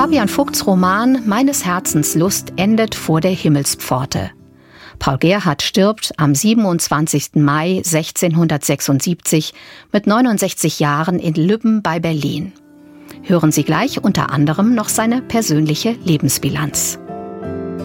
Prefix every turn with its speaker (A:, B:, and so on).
A: Fabian Vogts Roman »Meines Herzens Lust« endet vor der Himmelspforte. Paul Gerhardt stirbt am 27. Mai 1676 mit 69 Jahren in Lübben bei Berlin. Hören Sie gleich unter anderem noch seine persönliche Lebensbilanz.